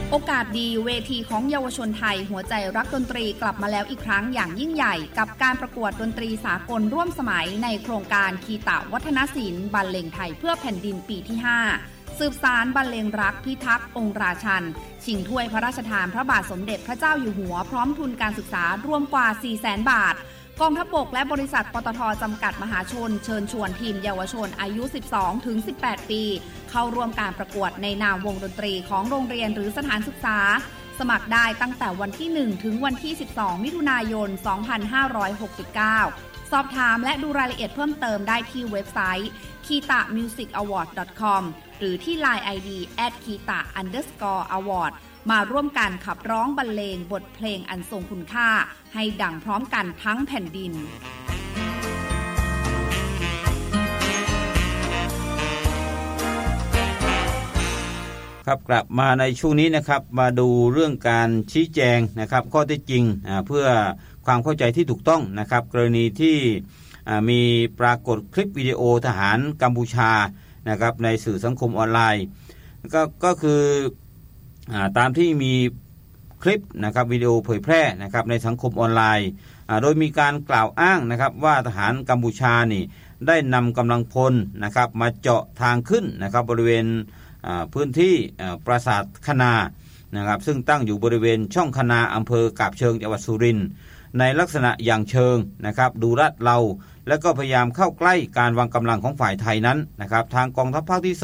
โอกาสดีเวทีของเยาวชนไทยหัวใจรักดนตรีกลับมาแล้วอีกครั้งอย่างยิ่งใหญ่กับการประกวดดนตรีสากลร่วมสมัยในโครงการคีตะวัฒนศิลป์บรรเลงไทยเพื่อแผ่นดินปีที่5สืบสานบรรเลงรักพิทักษ์องค์ราชันชิงถ้วยพระราชทานพระบาทสมเด็จพระเจ้าอยู่หัวพร้อมทุนการศึกษารวมกว่า 400,000 บาทกองทัพบกและบริษัทปตท.จำกัดมหาชนเชิญชวนทีมเยาวชนอายุ 12-18 ปีเข้าร่วมการประกวดในนามวงดนตรีของโรงเรียนหรือสถานศึกษาสมัครได้ตั้งแต่วันที่ 1 ถึงวันที่ 12 มิถุนายน 2569 สอบถามและดูรายละเอียดเพิ่มเติมได้ที่เว็บไซต์ kitamusicaward.com หรือที่ LINE ID @kita_awardมาร่วมกันขับร้องบรรเลงบทเพลงอันทรงคุณค่าให้ดังพร้อมกันทั้งแผ่นดินครับกลับมาในช่วงนี้นะครับมาดูเรื่องการชี้แจงนะครับข้อเท็จจริงเพื่อความเข้าใจที่ถูกต้องนะครับกรณีที่มีปรากฏคลิปวิดีโอทหารกัมพูชานะครับในสื่อสังคมออนไลน์ก็คือตามที่มีคลิปนะครับวิดีโอเผยแพร่นะครับในสังคมออนไลน์โดยมีการกล่าวอ้างนะครับว่าทหารกัมพูชานี่ได้นำกำลังพลนะครับมาเจาะทางขึ้นนะครับบริเวณพื้นที่ปราสาทคณานะครับซึ่งตั้งอยู่บริเวณช่องคณาอำเภอกาบเชิงจังหวัดสุรินทร์ในลักษณะอย่างเชิงนะครับดูลาดเราและก็พยายามเข้าใกล้การวางกำลังของฝ่ายไทยนั้นนะครับทางกองทัพภาคที่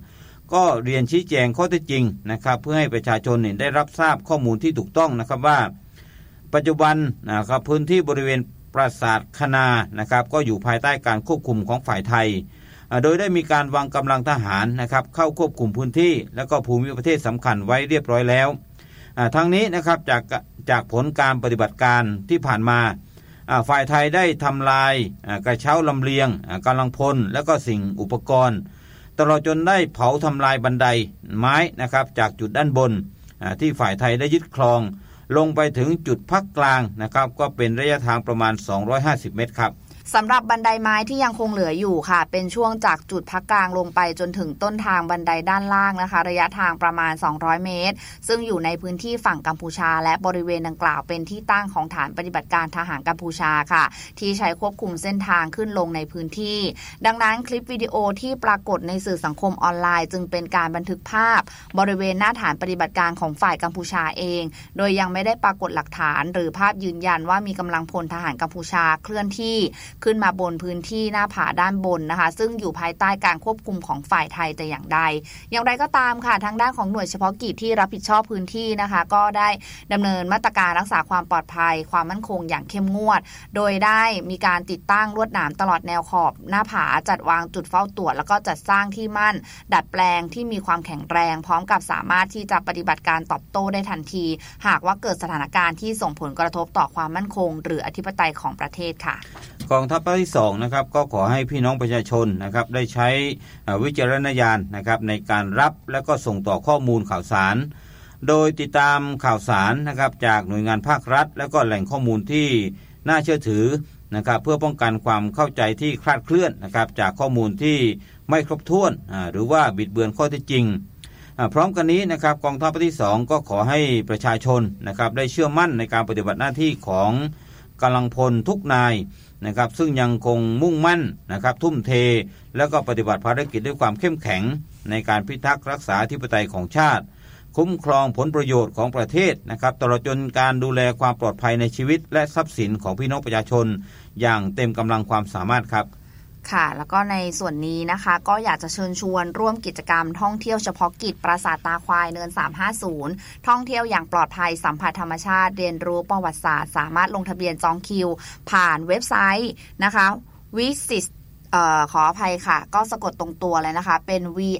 2ก็เรียนชี้แจงข้อเท็จจริงนะครับเพื่อให้ประชาชนได้รับทราบข้อมูลที่ถูกต้องนะครับว่าปัจจุบันนะครับพื้นที่บริเวณปราสาทคณานะครับก็อยู่ภายใต้การควบคุมของฝ่ายไทยโดยได้มีการวางกำลังทหารนะครับเข้าควบคุมพื้นที่และก็ภูมิประเทศสำคัญไว้เรียบร้อยแล้วทั้งนี้นะครับจากผลการปฏิบัติการที่ผ่านมาฝ่ายไทยได้ทำลายกระเช้าลำเลียงกำลังพลและก็สิ่งอุปกรณ์ตลอดจนได้เผาทำลายบันไดไม้นะครับจากจุดด้านบนที่ฝ่ายไทยได้ยึดครองลงไปถึงจุดพักกลางนะครับก็เป็นระยะทางประมาณ250 เมตรครับสำหรับบันไดไม้ที่ยังคงเหลืออยู่ค่ะเป็นช่วงจากจุดพักกลางลงไปจนถึงต้นทางบันไดด้านล่างนะคะระยะทางประมาณ200 เมตรซึ่งอยู่ในพื้นที่ฝั่งกัมพูชาและบริเวณดังกล่าวเป็นที่ตั้งของฐานปฏิบัติการทหารกัมพูชาค่ะที่ใช้ควบคุมเส้นทางขึ้นลงในพื้นที่ดังนั้นคลิปวิดีโอที่ปรากฏในสื่อสังคมออนไลน์จึงเป็นการบันทึกภาพบริเวณหน้าฐานปฏิบัติการของฝ่ายกัมพูชาเองโดยยังไม่ได้ปรากฏหลักฐานหรือภาพยืนยันว่ามีกำลังพลทหารกัมพูชาเคลื่อนที่ขึ้นมาบนพื้นที่หน้าผาด้านบนนะคะซึ่งอยู่ภายใต้การควบคุมของฝ่ายไทยแต่อย่างใดอย่างไรก็ตามค่ะทางด้านของหน่วยเฉพาะกิจที่รับผิดชอบพื้นที่นะคะก็ได้ดำเนินมาตรการรักษาความปลอดภัยความมั่นคงอย่างเข้มงวดโดยได้มีการติดตั้งลวดหนามตลอดแนวขอบหน้าผาจัดวางจุดเฝ้าตรวจแล้วก็จัดสร้างที่มั่นดัดแปลงที่มีความแข็งแรงพร้อมกับสามารถที่จะปฏิบัติการตอบโต้ได้ทันทีหากว่าเกิดสถานการณ์ที่ส่งผลกระทบต่อความมั่นคงหรืออธิปไตยของประเทศค่ะกองทัพภาคที่2นะครับก็ขอให้พี่น้องประชาชนนะครับได้ใช้วิจารณญาณนะครับในการรับและก็ส่งต่อข้อมูลข่าวสารโดยติดตามข่าวสารนะครับจากหน่วยงานภาครัฐและก็แหล่งข้อมูลที่น่าเชื่อถือนะครับเพื่อป้องกันความเข้าใจที่คลาดเคลื่อนนะครับจากข้อมูลที่ไม่ครบถ้วนหรือว่าบิดเบือนข้อเท็จจริงพร้อมกันนี้นะครับกองทัพภาคที่2ก็ขอให้ประชาชนนะครับได้เชื่อมั่นในการปฏิบัติหน้าที่ของกำลังพลทุกนายนะครับซึ่งยังคงมุ่งมั่นนะครับทุ่มเทแล้วก็ปฏิบัติภารกิจด้วยความเข้มแข็งในการพิทักษ์รักษาอธิปไตยของชาติคุ้มครองผลประโยชน์ของประเทศนะครับตลอดจนการดูแลความปลอดภัยในชีวิตและทรัพย์สินของพี่น้องประชาชนอย่างเต็มกำลังความสามารถครับค่ะแล้วก็ในส่วนนี้นะคะก็อยากจะเชิญชวนร่วมกิจกรรมท่องเที่ยวเฉพาะกิจปราสาทตาควายเนิน350ท่องเที่ยวอย่างปลอดภัยสัมผัสธรรมชาติเรียนรู้ประวัติศาสตร์สามารถลงทะเบียนจองคิวผ่านเว็บไซต์นะคะ visit ขออภัยค่ะก็สะกดตรงตัวเลยนะคะเป็น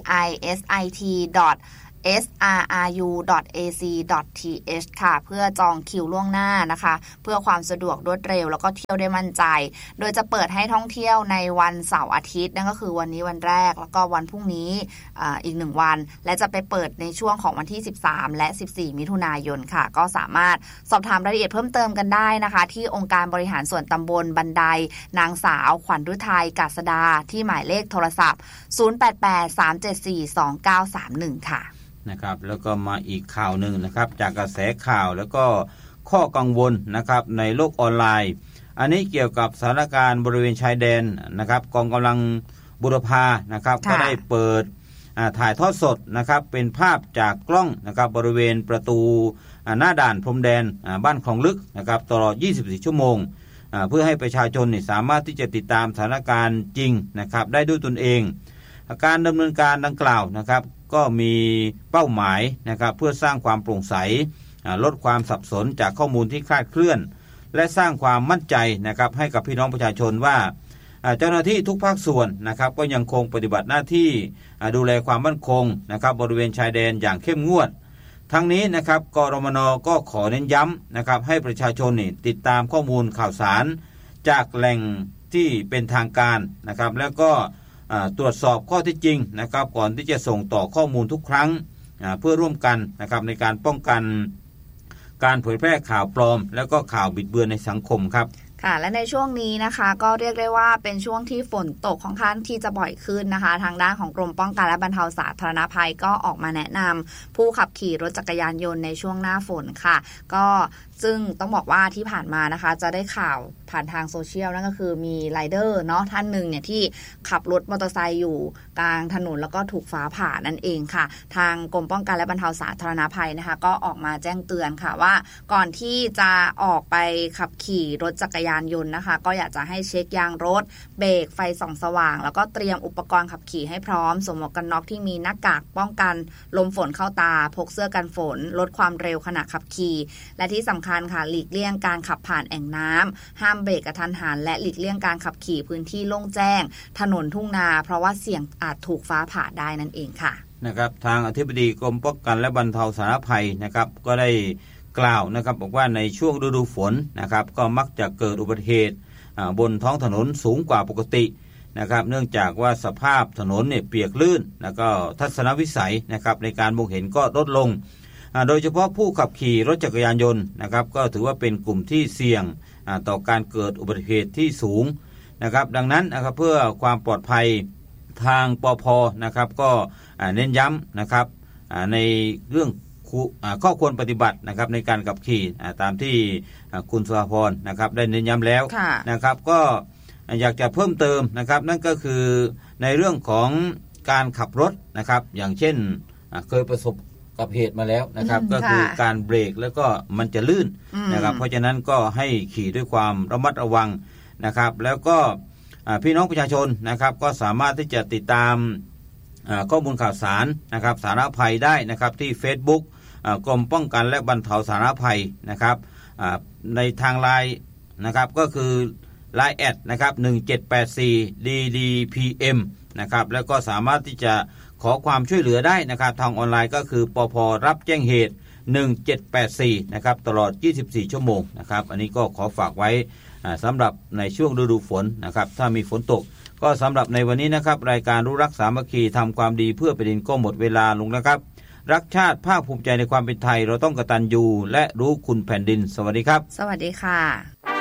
visit.srru.ac.th ค่ะเพื่อจองคิวล่วงหน้านะคะเพื่อความสะดวกรวดเร็วแล้วก็เที่ยวได้มั่นใจโดยจะเปิดให้ท่องเที่ยวในวันเสาร์อาทิตย์นั่นก็คือวันนี้วันแรกแล้วก็วันพรุ่งนี้อีก1วันและจะไปเปิดในช่วงของวันที่13และ14มิถุนายนค่ะก็สามารถสอบถามรายละเอียดเพิ่มเติมกันได้นะคะที่องค์การบริหารส่วนตำบลบันไดนางสาวขวัญฤทัยกาษดาที่หมายเลขโทรศัพท์0883742931ค่ะนะครับแล้วก็มาอีกข่าวหนึ่งนะครับจากกระแสข่าวแล้วก็ข้อกังวลนะครับในโลกออนไลน์อันนี้เกี่ยวกับสถานการณ์บริเวณชายแดนนะครับกองกำลังบุรพานะครับก็ได้เปิดถ่ายทอดสดนะครับเป็นภาพจากกล้องนะครับบริเวณประตูหน้าด่านพรมแดนบ้านคลองลึกนะครับตลอด24ชั่วโมงเพื่อให้ประชาชนสามารถที่จะติดตามสถานการณ์จริงนะครับได้ด้วยตนเองการดำเนินการดังกล่าวนะครับก็มีเป้าหมายนะครับเพื่อสร้างความโปร่งใสลดความสับสนจากข้อมูลที่คลาดเคลื่อนและสร้างความมั่นใจนะครับให้กับพี่น้องประชาชนว่าเจ้าหน้าที่ทุกภาคส่วนนะครับก็ยังคงปฏิบัติหน้าที่ดูแลความมั่นคงนะครับบริเวณชายแดนอย่างเข้มงวดทั้งนี้นะครับกรมน.ก็ขอเน้นย้ำนะครับให้ประชาชนติดตามข้อมูลข่าวสารจากแหล่งที่เป็นทางการนะครับแล้วก็ตรวจสอบข้อเท็จจริงนะครับก่อนที่จะส่งต่อข้อมูลทุกครั้งเพื่อร่วมกันนะครับในการป้องกันการเผยแพร่ข่าวปลอมแล้วก็ข่าวบิดเบือนในสังคมครับค่ะและในช่วงนี้นะคะก็เรียกได้ว่าเป็นช่วงที่ฝนตกค่อนข้างที่จะบ่อยขึ้นนะคะทางด้านของกรมป้องกันและบรรเทาสาธารณภัยก็ออกมาแนะนำผู้ขับขี่รถจักรยานยนต์ในช่วงหน้าฝนค่ะก็ซึ่งต้องบอกว่าที่ผ่านมานะคะจะได้ข่าวผ่านทางโซเชียลนั่นก็คือมีไรเดอร์เนาะท่านหนึ่งเนี่ยที่ขับรถมอเตอร์ไซค์อยู่กลางถนนแล้วก็ถูกฟ้าผ่านั่นเองค่ะทางกรมป้องกันและบรรเทาสาธารณภัยนะคะก็ออกมาแจ้งเตือนค่ะว่าก่อนที่จะออกไปขับขี่รถจักรยานยนต์นะคะก็อยากจะให้เช็คยางรถเบรกไฟส่องสว่างแล้วก็เตรียมอุปกรณ์ขับขี่ให้พร้อมสวมหมวกกันน็อกที่มีหน้ากากป้องกันลมฝนเข้าตาพกเสื้อกันฝนลดความเร็วขณะขับขี่และที่สำคัญค่ะหลีกเลี่ยงการขับผ่านแอ่งน้ำห้ามเบรกกระทันหันและหลีกเลี่ยงการขับขี่พื้นที่โล่งแจ้งถนนทุ่งนาเพราะว่าเสี่ยงอาจถูกฟ้าผ่าได้นั่นเองค่ะนะครับทางอธิบดีกรมป้องกันและบรรเทาสาธารณภัยนะครับก็ได้กล่าวนะครับบอกว่าในช่วงฤดูฝนนะครับก็มักจะเกิดอุบัติเหตุบนท้องถนนสูงกว่าปกตินะครับเนื่องจากว่าสภาพถนนเนี่ยเปียกลื่นแล้วก็ทัศนวิสัยนะครับในการมองเห็นก็ลดลงโดยเฉพาะผู้ขับขี่รถจักรยานยนต์นะครับก็ถือว่าเป็นกลุ่มที่เสี่ยงต่อการเกิดอุบัติเหตุที่สูงนะครับดังนั้นนะครับเพื่อความปลอดภัยทางปภ.นะครับก็เน้นย้ำนะครับในเรื่องข้อควรปฏิบัตินะครับในการขับขี่ตามที่คุณสุภพรนะครับได้เน้นย้ำแล้วนะครับก็อยากจะเพิ่มเติมนะครับนั่นก็คือในเรื่องของการขับรถนะครับอย่างเช่นเคยประสบกับเหตุมาแล้วนะครับก็คือการเบรกแล้วก็มันจะลื่นนะครับเพราะฉะนั้นก็ให้ขี่ด้วยความระมัดระวังนะครับแล้วก็พี่น้องประชาชนนะครับก็สามารถที่จะติดตามข้อมูลข่าวสารนะครับสาธารณภัยได้นะครับที่ Facebook กรมป้องกันและบรรเทาสาธารณภัยนะครับในทางไลน์นะครับก็คือ Line แอดนะครับ1784 DDPM นะครับแล้วก็สามารถที่จะขอความช่วยเหลือได้นะครับทางออนไลน์ก็คือปภ.รับแจ้งเหตุ1784นะครับตลอด24ชั่วโมงนะครับอันนี้ก็ขอฝากไว้สำหรับในช่วงฤดูฝนนะครับถ้ามีฝนตกก็สำหรับในวันนี้นะครับรายการรู้รักสามัคคีทำความดีเพื่อแผ่นดินก็หมดเวลาลงแล้วครับรักชาติภาคภูมิใจในความเป็นไทยเราต้องกตัญญูและรู้คุณแผ่นดินสวัสดีครับสวัสดีค่ะ